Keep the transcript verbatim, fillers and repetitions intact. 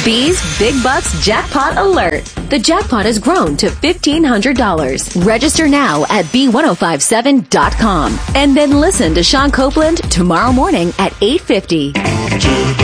B's Big Bucks Jackpot Alert. The jackpot has grown to fifteen hundred dollars. Register now at B ten fifty-seven dot com. And then listen to Sean Copeland tomorrow morning at eight fifty.